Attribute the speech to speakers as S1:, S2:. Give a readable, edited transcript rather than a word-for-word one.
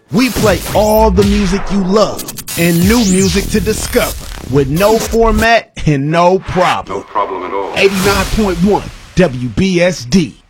S1: We play all the music you love and new music to discover with no format and no problem.
S2: No problem at all.
S1: 89.1 WBSD.